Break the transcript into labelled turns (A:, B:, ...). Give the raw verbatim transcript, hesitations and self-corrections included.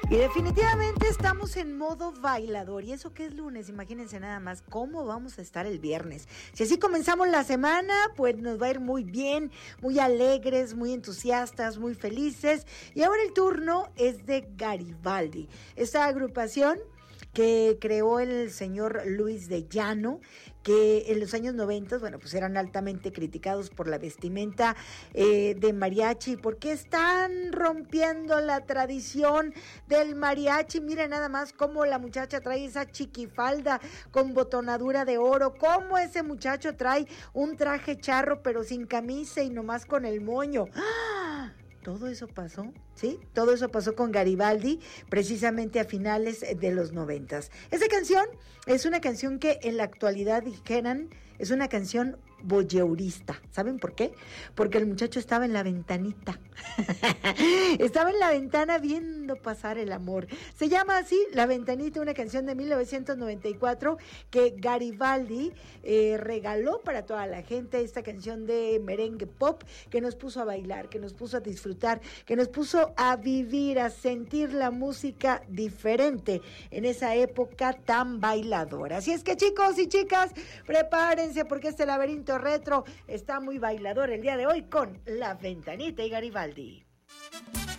A: Y definitivamente estamos en modo bailador. ¿Y eso qué es lunes? Imagínense nada más cómo vamos a estar el viernes. Si así comenzamos la semana, pues nos va a ir muy bien, muy alegres, muy entusiastas, muy felices. Y ahora el turno es de Garibaldi. Esta agrupación que creó el señor Luis de Llano, que en los años noventa, bueno, pues eran altamente criticados por la vestimenta eh, de mariachi, porque están rompiendo la tradición del mariachi. Miren nada más cómo la muchacha trae esa chiquifalda con botonadura de oro, cómo ese muchacho trae un traje charro pero sin camisa y nomás con el moño. ¡Ah! Todo eso pasó, ¿sí? Todo eso pasó con Garibaldi, precisamente a finales de los noventas. Esa canción es una canción que en la actualidad dijeran, es una canción voyeurista. ¿Saben por qué? Porque el muchacho estaba en la ventanita. Estaba en la ventana viendo pasar el amor. Se llama así, La Ventanita, una canción de mil novecientos noventa y cuatro que Garibaldi eh, regaló para toda la gente. Esta canción de merengue pop que nos puso a bailar, que nos puso a disfrutar, que nos puso a vivir, a sentir la música diferente en esa época tan bailadora. Así es que, chicos y chicas, prepárense porque este laberinto retro está muy bailador el día de hoy con La Ventanita y Garibaldi.